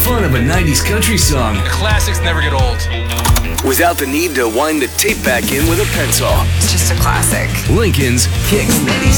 fun of a 90s country song The classics never get old. without the need to wind the tape back in with a pencil. It's just a classic. Lincoln's Kicks 96.